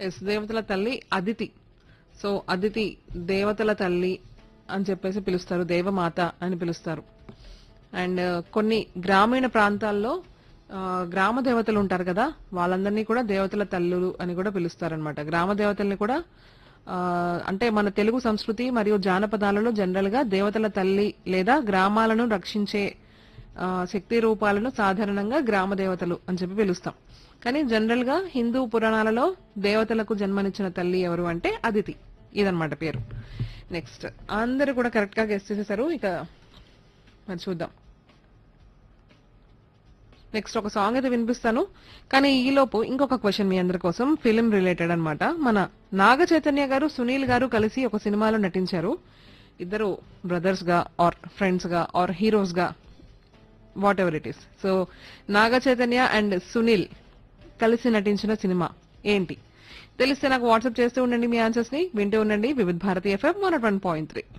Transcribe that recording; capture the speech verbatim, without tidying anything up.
Yes దేవతల తల్లి Aditi. So Aditi దేవతల తల్లి అని చెప్పేసి పిలుస్తారు, దేవమాత అని పిలుస్తారు. అండ్ కొన్ని గ్రామీణ ప్రాంతాల్లో ఆ, గ్రామ దేవతలు ఉంటారు కదా, వాళ్ళందరినీ కూడా దేవతల తల్లులు అని కూడా పిలుస్తారనమాట. గ్రామ దేవతల్ని కూడా ఆ, అంటే మన తెలుగు సంస్కృతి మరియు జానపదాలలో జనరల్ గా దేవతల తల్లి లేదా గ్రామాలను రక్షించే ఆ, శక్తి రూపాలను సాధారణంగా గ్రామ దేవతలు అని చెప్పి పిలుస్తాం. కానీ జనరల్ గా హిందూ పురాణాలలో దేవతలకు జన్మనిచ్చిన తల్లి ఎవరు అంటే అదితి. ఇదన్నమాట పేరు. నెక్స్ట్ అందరూ కూడా కరెక్ట్ గా గెస్ట్ చేసేసారు. ఇక మరి చూద్దాం. నెక్స్ట్ ఒక సాంగ్ అయితే వినిపిస్తాను, కానీ ఈలోపు ఇంకొక క్వశ్చన్ మీ అందరి కోసం, ఫిలిం రిలేటెడ్ అన్నమాట. మన నాగ చైతన్య గారు సునీల్ గారు కలిసి ఒక సినిమాలో నటించారు. ఇద్దరు బ్రదర్స్ గా ఆర్ ఫ్రెండ్స్ గా ఆర్ హీరోస్ గా, what ever it is. So Naga Chaitanya and Sunil కలిసి నటించిన సినిమా ఏంటి తెలిస్తే నాకు వాట్సాప్ చేస్తూ ఉండండి మీ ఆన్సర్స్ ని. వింటూ ఉండండి వివిధ Bharati FM one point three.